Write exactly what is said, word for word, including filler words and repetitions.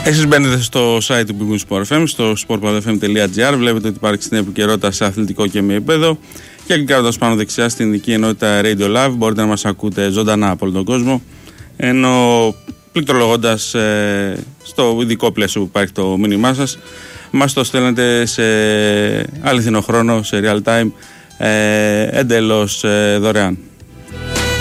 Εσείς μπαίνετε στο site του Big Win Sport εφ εμ, στο sportpodfm τελεία gr. Βλέπετε ότι υπάρχει στην επικαιρότητα σε αθλητικό και μη επίπεδο. Και κλικάροντας πάνω δεξιά στην ειδική ενότητα Radio Live μπορείτε να μας ακούτε ζωντανά από όλο τον κόσμο. Ενώ πληκτρολογώντας ε, στο ειδικό πλαίσιο που υπάρχει το μήνυμά σας, μας το στέλνετε σε αληθινό χρόνο, σε real time, ε, εντελώς ε, δωρεάν.